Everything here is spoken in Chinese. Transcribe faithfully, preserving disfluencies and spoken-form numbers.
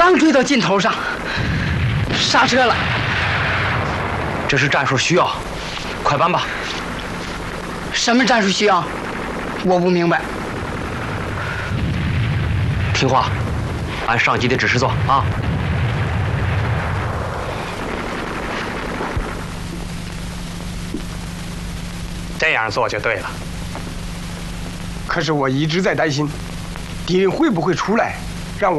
刚追到尽头上，刹车了。 这是战术需要，快搬吧。 什么战术需要？我不明白。 听话，按上级的指示做啊。 这样做就对了。 可是我一直在担心，敌人会不会出来？